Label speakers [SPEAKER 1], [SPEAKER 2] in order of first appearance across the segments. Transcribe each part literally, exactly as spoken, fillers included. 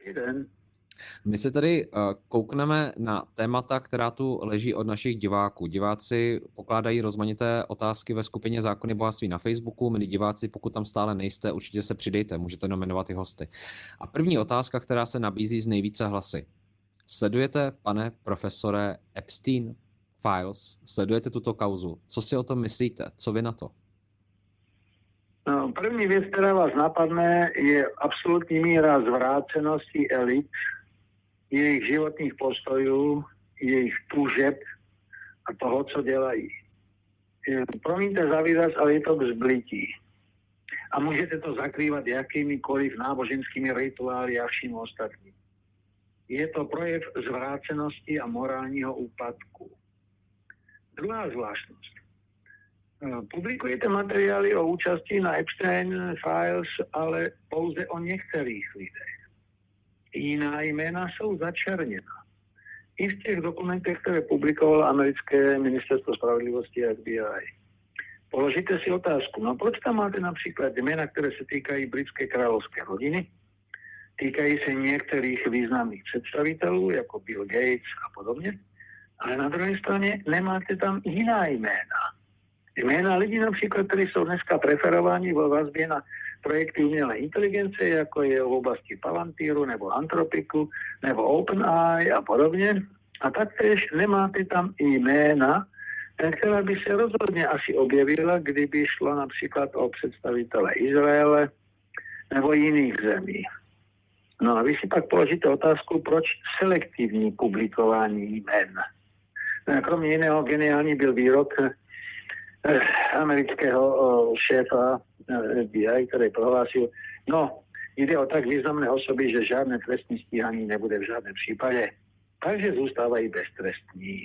[SPEAKER 1] Dobrý den.
[SPEAKER 2] My se tady uh, koukneme na témata, která tu leží od našich diváků. Diváci pokládají rozmanité otázky ve skupině Zákony bohatství na Facebooku. Milí diváci, pokud tam stále nejste, určitě se přidejte, můžete nominovat i hosty. A první otázka, která se nabízí z nejvíce hlasy. Sledujete, pane profesore Epstein Files, sledujete tuto kauzu? Co si o tom myslíte? Co vy na to?
[SPEAKER 1] No, první věc, která vás napadne, je absolutní míra zvrácenosti elit, jejich životních postojů, jejich tužeb a toho, co dělají. Promiňte za výraz, ale je to k zblití. A můžete to zakrývat jakýmikoliv náboženskými rituály a vším ostatním. Je to projev zvrácenosti a morálního úpadku. Druhá zvláštnost. Publikujete materiály o účasti na Epstein Files, ale pouze o některých lidech. Jiná jména jsou začerněna. I v těch dokumentech, které publikovalo americké ministerstvo spravedlivosti a F B I. Položíte si otázku, no proč tam máte například jména, které se týkají britské královské rodiny, týkají se některých významných představitelů, jako Bill Gates a podobně, ale na druhé straně nemáte tam jiná jména. Jména lidí například, kteří jsou dneska preferováni vo vazbě na projekty umělé inteligence, jako je v oblasti Palantiru nebo Anthropiku nebo OpenAI a podobně. A taktéž nemáte tam i jména, která by se rozhodně asi objevila, kdyby šlo například o představitele Izraele nebo jiných zemí. No a vy si pak položíte otázku, proč selektivní publikování jmén. Kromě jiného geniální byl výrok amerického šéfa F B I, který prohlásil, no, jde o tak významné osoby, že žádné trestní stíhání nebude v žádném případě, takže zůstávají beztrestní.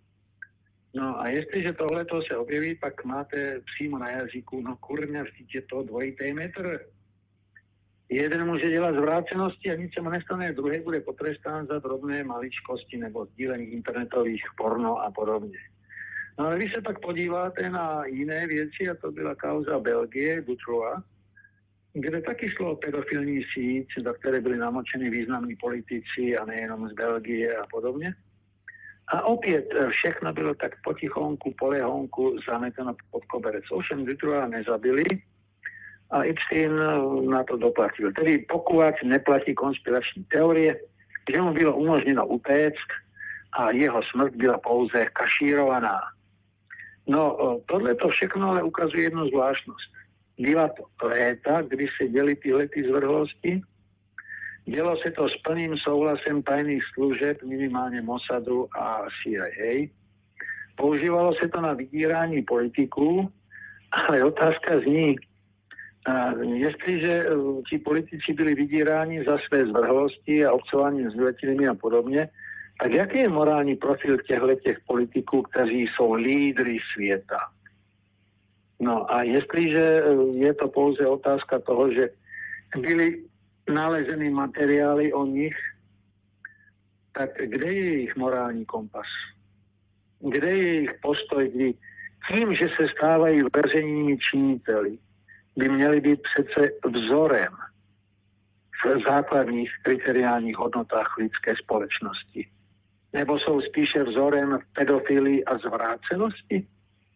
[SPEAKER 1] No a jestliže tohleto se objeví, pak máte přímo na jazyku, no kurňa, vždyť je to dvojitý metr. Jeden může dělat zvrácenosti a nic se mu nestane, druhý bude potrestán za drobné maličkosti nebo sdílení internetových porno a podobně. No ale když se pak podíváte na jiné věci, a to byla kauza Belgie, Dutroux, kde taky šlo o pedofilní síť, do které byli namočeni významní politici a nejenom z Belgie a podobně. A opět všechno bylo tak potichonku, polehonku zameteno pod koberec. Ovšem Dutroux nezabili a Epstein na to doplatil. Tedy pokud neplatí konspirační teorie, že mu bylo umožněno utéct a jeho smrt byla pouze kašírovaná. No, tohle to všechno ale ukazuje jednu zvláštnost. Byla to léta, kdy se děly tyhle ty zvrhlosti. Dělo se to s plným souhlasem tajných služeb, minimálně Mossadu a C I A. Používalo se to na vydírání politiků, ale otázka zní, jestliže ti politici byli vydíráni za své zvrhlosti a obcování s vyletilými a podobně, tak jaký je morální profil těchto těch politiků, kteří jsou lídry světa? No a jestliže je to pouze otázka toho, že byly nalezeny materiály o nich, tak kde je jejich morální kompas? Kde je jejich postoj, kdy tím, že se stávají veřejnými činiteli, by měly být přece vzorem v základních kriteriálních hodnotách lidské společnosti? Nebo jsou spíše vzorem pedofilii a zvrácenosti?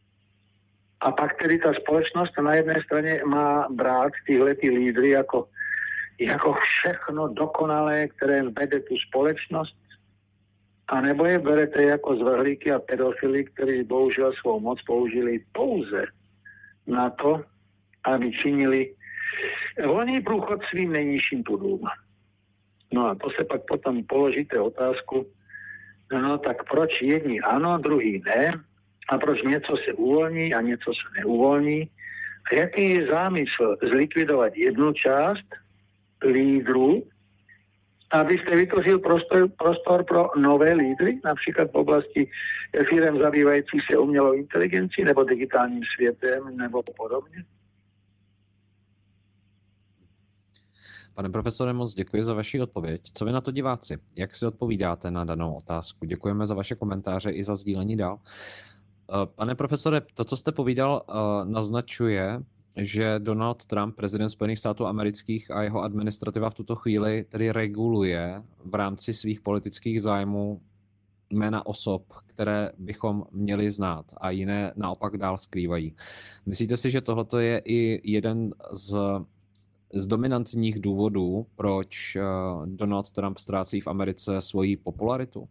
[SPEAKER 1] A pak tedy ta společnost na jedné straně má brát tyhle ty lídry jako, jako všechno dokonalé, které vede tu společnost, a nebo je berete jako zvrhlíky a pedofily, kteří bohužel svou moc použili pouze na to, aby činili volný průchod svým nejnižším pudům. No a to se pak potom položíte otázku, no tak proč jedni ano, druhý ne, a proč něco se uvolní a něco se neuvolní. A jaký je zámysl zlikvidovat jednu část lídrů, abyste vytvořil prostor, prostor pro nové lídry, například v oblasti firem zabývajících se umělou inteligencí nebo digitálním světem nebo podobně?
[SPEAKER 2] Pane profesore, moc děkuji za vaši odpověď. Co vy na to diváci? Jak si odpovídáte na danou otázku? Děkujeme za vaše komentáře i za sdílení dál. Pane profesore, to, co jste povídal, naznačuje že Donald Trump, prezident Spojených států amerických a jeho administrativa v tuto chvíli tedy reguluje v rámci svých politických zájmů jména osob, které bychom měli znát a jiné naopak dál skrývají. Myslíte si, že tohle je i jeden z, z dominantních důvodů, proč Donald Trump ztrácí v Americe svoji popularitu?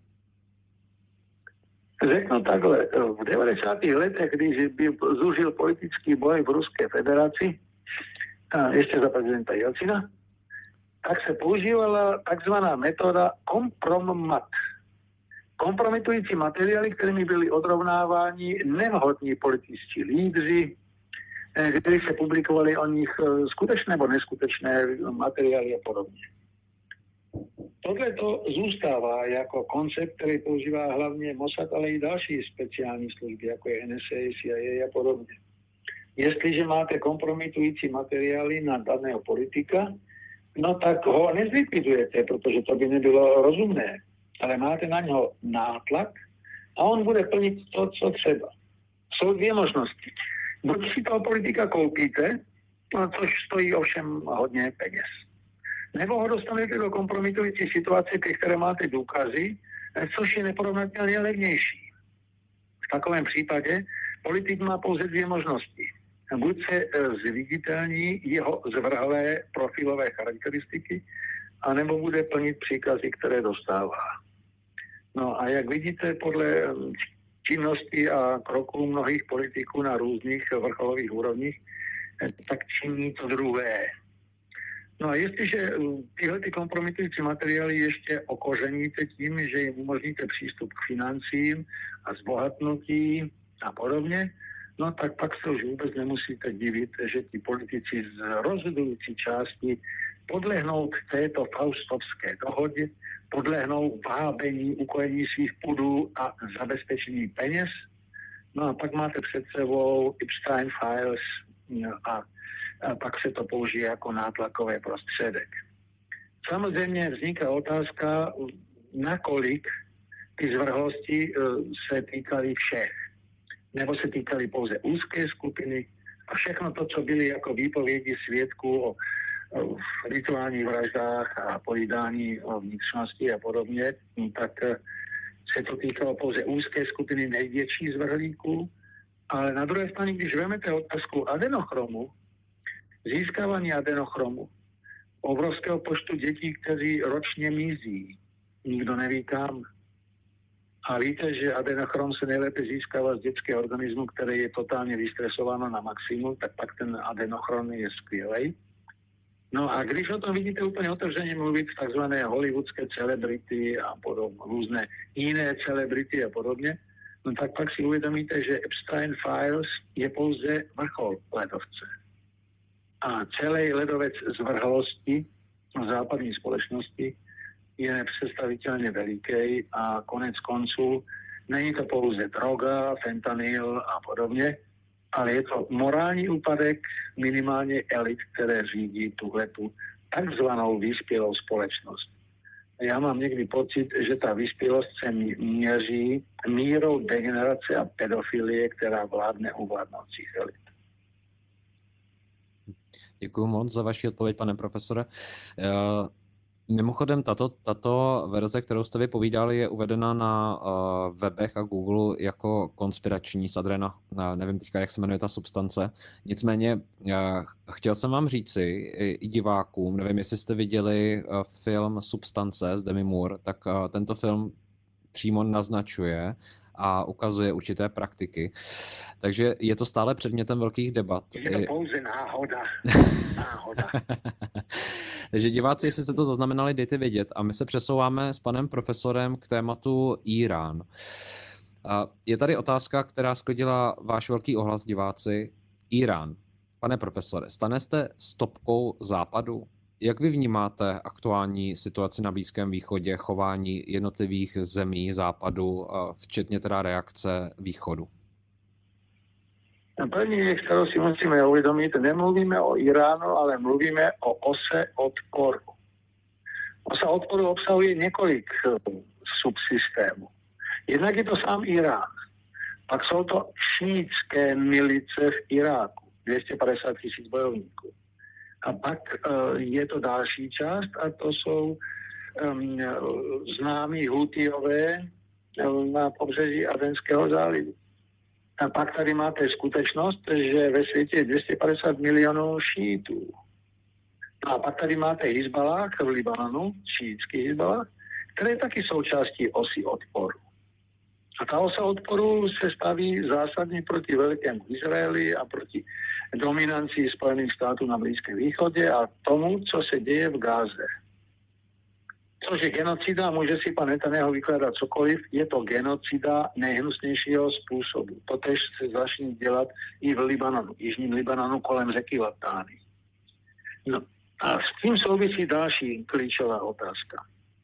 [SPEAKER 1] Řeknu takhle, v devadesátých letech, když zúžil politický boj v Ruské federaci, ještě za prezidenta Jelcina, tak se používala takzvaná metoda kompromat. Kompromitující materiály, kterými byli odrovnáváni nevhodní političtí lídři, kdy se publikovali o nich skutečné nebo neskutečné materiály a podobně. Tohle to zůstává jako koncept, který používá hlavně Mossad, ale i další speciální služby, jako je N S A, C I A a podobně. Jestliže máte kompromitující materiály na daného politika, no tak ho nezlikvidujete, protože to by nebylo rozumné, ale máte na něho nátlak a on bude plnit to, co třeba. Jsou dvě možnosti. Buď si toho politika koupíte, no, což stojí ovšem hodně peněz. Nebo ho dostanete do kompromitující situace, ke které máte důkazy, což je neporovnatelně levnější. V takovém případě politik má pouze dvě možnosti. Buď se zviditelní jeho zvrhlé profilové charakteristiky, anebo bude plnit příkazy, které dostává. No a jak vidíte, podle činnosti a kroků mnohých politiků na různých vrcholových úrovních, tak činí to druhé. No a jestliže tyhle ty kompromitující materiály ještě okořeníte tím, že jim umožníte přístup k financím a zbohatnutí a podobně, no tak pak se už vůbec nemusíte divit, že ti politici z rozhodující části podlehnou k této faustovské dohodě, podlehnou vábení, ukojení svých pudů a zabezpečení peněz. No a pak máte před sebou Epstein Files a a pak se to použije jako nátlakové prostředek. Samozřejmě vzniká otázka, nakolik ty zvrhlosti se týkaly všech. Nebo se týkaly pouze úzké skupiny a všechno to, co byly jako výpovědi svědků o, o rituálních vraždách a pojídání o vnitřnosti a podobně, tak se to týkalo pouze úzké skupiny největších zvrhlíků. Ale na druhé straně, když vezmete otázku adenochromu, získávání adenochromu, obrovského počtu dětí, kteří ročně mizí. Nikdo neví kam. A víte, že adenochrom se nejlépe získává z dětského organismu, které je totálně vystresováno na maximum, tak pak ten adenochrom je skvělej. No a když o tom vidíte úplně otevřeně mluvit takzvané hollywoodské celebrity a podobně, různé jiné celebrity a podobně, no tak pak si uvědomíte, že Epstein Files je pouze vrchol ledovce. A celý ledovec zvrhlosti v západní společnosti je nepředstavitelně veliký a konec konců není to pouze droga, fentanyl a podobně, ale je to morální úpadek minimálně elit, které řídí tuhletu takzvanou vyspělou společnost. Já mám někdy pocit, že ta vyspělost se měří mírou degenerace a pedofilie, která vládne u vládnoucích elit.
[SPEAKER 2] Děkuji moc za vaši odpověď, pane profesore. Mimochodem, tato, tato verze, kterou jste vypovídali, je uvedena na uh, webech a Google jako konspirační z Adrena. Uh, nevím teďka, jak se jmenuje ta substance. Nicméně, uh, chtěl jsem vám říci i, i divákům, nevím, jestli jste viděli uh, film Substance s Demi Moore, tak uh, tento film přímo naznačuje a ukazuje určité praktiky. Takže je to stále předmětem velkých debat.
[SPEAKER 1] Je to pouze náhoda. Náhoda.
[SPEAKER 2] Takže diváci, jestli jste to zaznamenali, dejte vědět. A my se přesouváme s panem profesorem k tématu Írán. Je tady otázka, která sklidila váš velký ohlas, diváci. Írán. Pane profesore, stane jste stopkou západu? Jak vy vnímáte aktuální situaci na Blízkém východě, chování jednotlivých zemí západu, včetně teda reakce východu?
[SPEAKER 1] První věc, kterou si musíme uvědomit, nemluvíme o Iránu, ale mluvíme o ose odporu. Osa odporu obsahuje několik subsystémů. Jednak je to sám Irán. Pak jsou to šíitské milice v Iráku. dvestopäťdesiat tisíc bojovníkov. A pak uh, je to další časť a to sú um, známi Hútiové um, na pobřeží Adenského zálivu. A pak tady máte skutečnosť, že ve svete je dvestopäťdesiat miliónov šítů. A pak tady máte Hizbalách v Libanonu, šítsky Hizbalách, ktoré je taky součástí osy odporu. A tá osa odporu sa staví zásadne proti veľkému Izraeli a proti dominancii Spojených štátov na Blízkém východe a tomu, čo sa deje v Gáze. Což je genocida, môže si pán Netanyahu vykladať cokoliv, je to genocida nejhnusnejšieho spôsobu. To tež sa začne delať i v Libanonu, jižním Libanonu kolem řeky Latány. No a s tým súvisí ďalší klíčová otázka.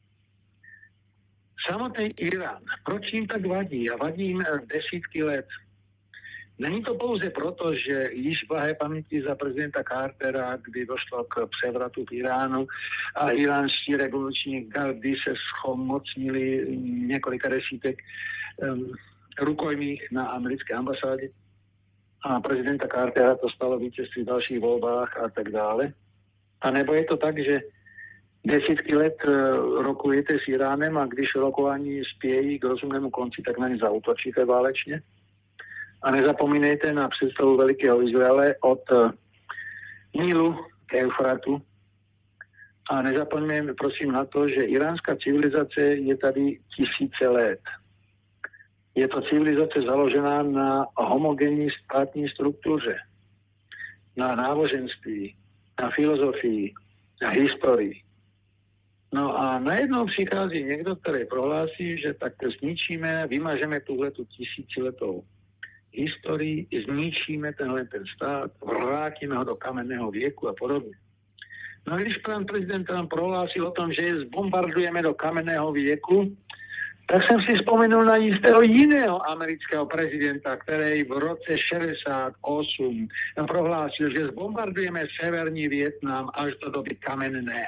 [SPEAKER 1] Samotný Irán, proč jim tak vadí? A vadí jim desítky let. Není to pouze proto, že již v blahé paměti za prezidenta Cartera, kdy došlo k převratu v Iránu a iránští revoluční gardy se schomocnili několika desítek um, rukojmích na americké ambasádě a prezidenta Cartera to stalo vítězství v dalších volbách a tak dále. A nebo je to tak, že desítky let rokujete s Iránem a když rokování spějí k rozumnému konci, tak na ně zaútočíte válečně. A nezapomínejte na představu Velikého Izraele od Nílu k Eufratu. A nezapomeňme prosím na to, že iránská civilizace je tady tisíce let. Je to civilizace založená na homogénní státní struktuře, na náboženství, na filozofii, na historii. No a najednou přichází někdo, který prohlásí, že tak zničíme, vymažeme tuhletu tisíciletou historii, zničíme tenhle ten stát, vrátíme ho do kamenného věku a podobně. No a když pán prezident nám prohlásil o tom, že je zbombardujeme do kamenného věku, tak jsem si vzpomenul na jistého jiného amerického prezidenta, který v roce šedesát osm prohlásil, že zbombardujeme severní Vietnam až do doby kamenné.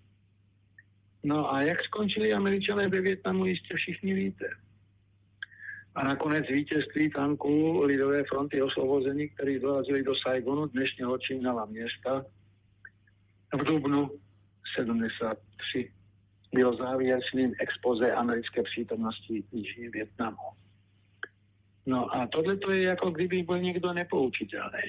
[SPEAKER 1] No a jak skončili Američané ve Vietnamu, jistě všichni víte. A nakonec vítězství tanků Lidové fronty osvobození, kteří dorazili do Saigonu, dnešního Číňala města, v dubnu sedmdesiat tři bylo závěrečným expoze americké přítomnosti v Jižním Vietnamu. No a tohle to je jako kdyby byl někdo nepoučitelný.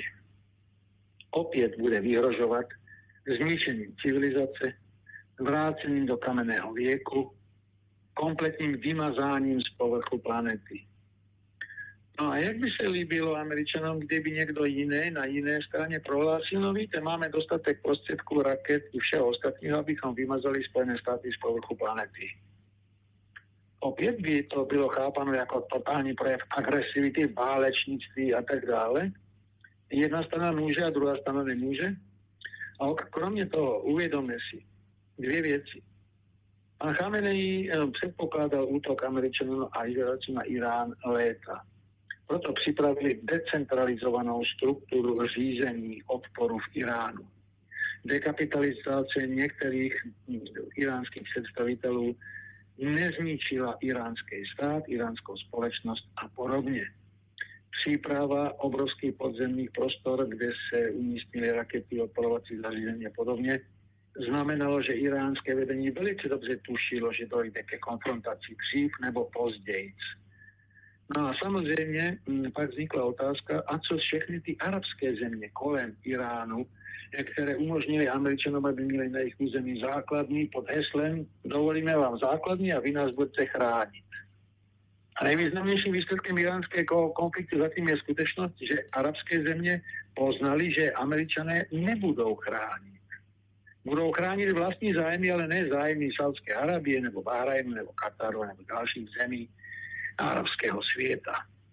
[SPEAKER 1] Opět bude vyhrožovat zničením civilizace, vrácením do kamenného věku, kompletním vymazáním z povrchu planety. No a jak by se líbilo Američanom, kdyby někdo jiný na jiné straně prohlásil, no víte, máme dostatek prostředků, raket i všeho ostatního, abychom vymazali Spojené státy z povrchu planety. Opět by to bylo chápano jako totální projev agresivity, válečnictví a tak dále. Jedna strana může a druhá strana nemůže. A kromě toho uvědomme si dvě věci. Pán Chamenei předpokládal útok Američanů a Izraelců na Irán léta. Proto připravili decentralizovanou strukturu řízení odporu v Iránu. Dekapitalizace některých iránských představitelů nezničila iránský stát, iránskou společnost a podobně. Příprava obrovských podzemních prostor, kde se umístily rakety, odporovací zařízení a podobně, znamenalo, že iránské vedení velice dobře tušilo, že dojde ke konfrontaci dřív nebo později. No a samozřejmě pak vznikla otázka, a co všechny ty arabské země kolem Iránu, které umožnili Američanům, aby měli na jejich území základní pod heslem dovolíme vám základní a vy nás budete chránit. A nejvýznamnějším výsledkem iránského konfliktu zatím je skutečnost, že arabské země poznali, že Američané nebudou chránit. Budou chránit vlastní zájmy, ale ne zájmy Saudské Arabie, nebo Bahrajnu, nebo Kataru, nebo dalších zemí arabského světa.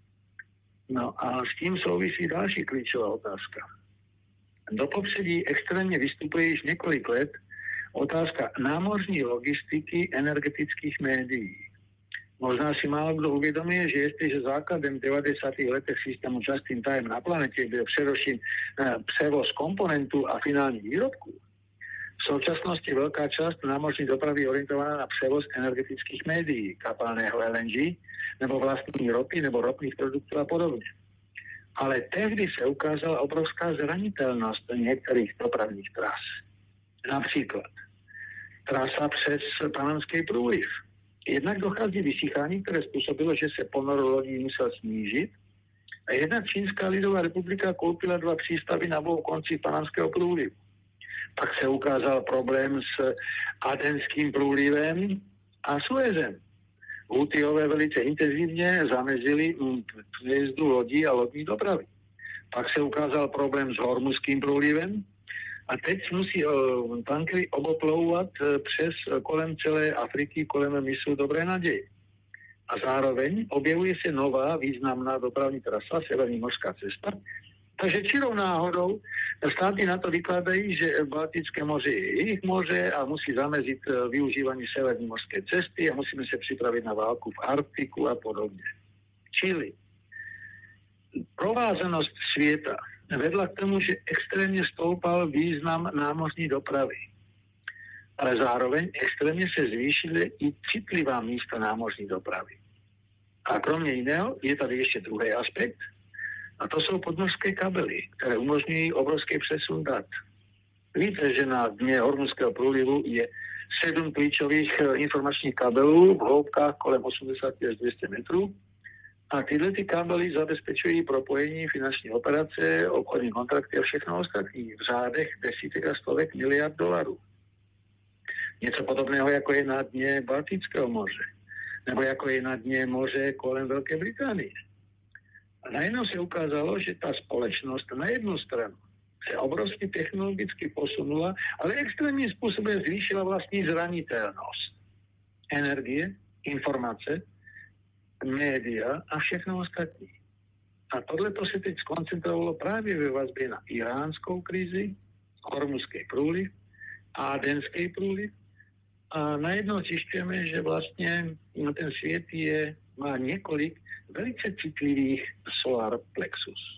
[SPEAKER 1] No a s tím souvisí další klíčová otázka. Do popředí extrémně vystupuje již několik let otázka námořní logistiky energetických médií. Možná si málo kdo uvědomuje, že jestliže základem v devadesátých letech systému just in time na planetě byl především převoz komponentů a finálních výrobků, v současnosti velká část námořní dopravy je orientovaná na převoz energetických médií, kapalného L N G, nebo vlastní ropy, nebo ropných produktů a podobně. Ale tehdy sa ukázala obrovská zraniteľnosť niektorých dopravných tras. Napríklad trasa přes Panamský průliv. Jednak dochází vysychání, které způsobilo, že se ponor lodí musel snížit. A jednak Čínská lidová republika koupila dva přístavy na obou koncích Panamského průlivu. Pak se ukázal problém s Adenským průlivem a Suezem. Hutiové velice intenzívne zamezili přejezdu lodí a lodní dopravy. Pak se ukázal problém s Hormuzským průlivem a teď musí tankery oboplouvat přes kolem celé Afriky, kolem mysu Dobré naděje. A zároveň objevuje se nová významná dopravní trasa, Severní mořská cesta. Takže čirou náhodou státy na to vykladají, že Baltické moře je jejich moře a musí zamezit využívání severní mořské cesty a musíme se připravit na válku v Arktiku a podobně. Čili provázanost světa vedla k tomu, že extrémně stoupal význam námořní dopravy. Ale zároveň extrémně se zvýšily i citlivá místa námořní dopravy. A kromě jiného je tady ještě druhý aspekt, a to jsou podmořské kabely, které umožňují obrovský přesun dat. Víte, že na dně Hormuzského průlivu je sedm klíčových informačních kabelů v hloubkách kolem osmdesát až dvě stě metrů. A tyhle ty kabely zabezpečují propojení finanční operace, obchodní kontrakty a všechno ostatní v řádech desítek a stovek miliard dolarů. Něco podobného, jako je na dně Baltického moře, nebo jako je na dně moře kolem Velké Británie. A najednou se ukázalo, že ta společnost na jednu stranu se obrovsky technologicky posunula, ale extrémním způsobem zvýšila vlastní zranitelnost. Energie, informace, média a všechno ostatní. A tohleto se teď skoncentrovalo právě ve vazbě na iránskou krizi, Hormuzský průliv, Adenský průliv. A najednou zjišťujeme, že vlastně ten svět je, má několik velice citlivých solar plexus.